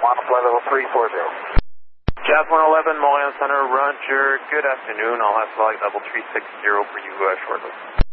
flight level 340. Jazz 111, Moline Center, Roger. Good afternoon. I'll have flight level 360 for you shortly.